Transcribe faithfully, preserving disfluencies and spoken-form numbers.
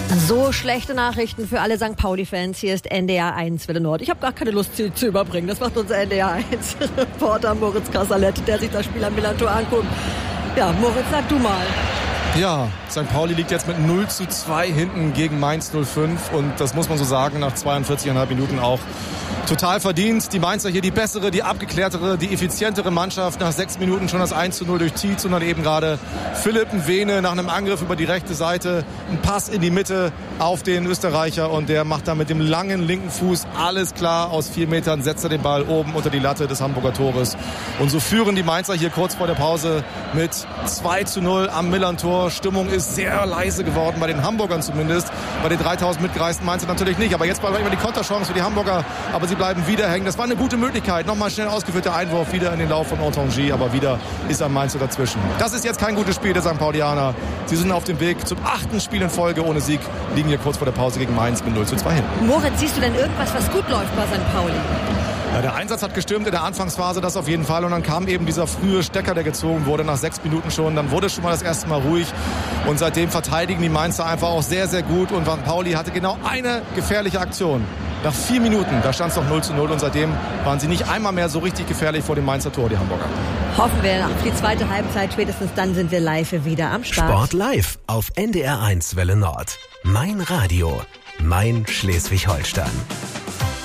So schlechte Nachrichten für alle Sankt Pauli-Fans. Hier ist N D R eins Welle Nord. Ich habe gar keine Lust, sie zu überbringen. Das macht unser N D R eins Reporter Moritz Kasserlet, der sich das Spiel am Millantor anguckt. Ja, Moritz, sag du mal. Ja, Sankt Pauli liegt jetzt mit null zu zwei hinten gegen Mainz null fünf. Und das muss man so sagen, nach zweiundvierzig Komma fünf Minuten auch total verdient. Die Mainzer hier die bessere, die abgeklärtere, die effizientere Mannschaft. Nach sechs Minuten schon das eins zu null durch Tietz und dann eben gerade Philipp Nwene nach einem Angriff über die rechte Seite. Ein Pass in die Mitte auf den Österreicher und der macht dann mit dem langen linken Fuß alles klar. Aus vier Metern setzt er den Ball oben unter die Latte des Hamburger Tores. Und so führen die Mainzer hier kurz vor der Pause mit zwei zu null am Millantor. Stimmung ist sehr leise geworden, bei den Hamburgern zumindest. Bei den dreitausend mitgereisten Mainzer natürlich nicht. Aber jetzt war immer die Konterchance für die Hamburger. Aber sie bleiben wieder hängen. Das war eine gute Möglichkeit. Nochmal schnell ausgeführter Einwurf wieder in den Lauf von Otangi. Aber wieder ist ein Mainzer dazwischen. Das ist jetzt kein gutes Spiel der Sankt Paulianer. Sie sind auf dem Weg zum achten Spiel in Folge ohne Sieg. Liegen hier kurz vor der Pause gegen Mainz mit null zu zwei hin. Moritz, siehst du denn irgendwas, was gut läuft bei Sankt Pauli? Ja, der Einsatz hat gestimmt in der Anfangsphase, das auf jeden Fall. Und dann kam eben dieser frühe Stecker, der gezogen wurde, nach sechs Minuten schon. Dann wurde es schon mal das erste Mal ruhig. Und seitdem verteidigen die Mainzer einfach auch sehr, sehr gut. Und Sankt Pauli hatte genau eine gefährliche Aktion. Nach vier Minuten, da stand es noch null zu null. Und seitdem waren sie nicht einmal mehr so richtig gefährlich vor dem Mainzer Tor, die Hamburger. Hoffen wir auf die zweite Halbzeit. Spätestens dann sind wir live wieder am Start. Sport live auf N D R eins Welle Nord. Mein Radio. Mein Schleswig-Holstein.